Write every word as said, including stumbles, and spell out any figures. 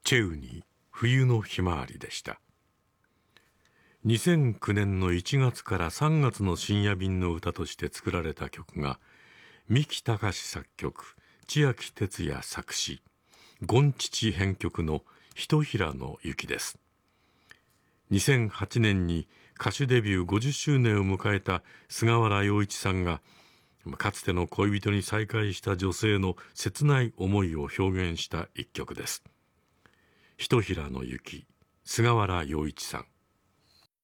チェウニ冬のひまわりでした。にせんきゅうねんのいちがつからさんがつの深夜便の歌として作られた曲が、三木たかし作曲、千秋哲也作詞、権父編曲のひとひらの雪です。にせんはちねんに歌手デビューごじゅっしゅうねんを迎えた菅原洋一さんが、かつての恋人に再会した女性の切ない思いを表現した一曲です。ひとひらの雪、菅原洋一さん。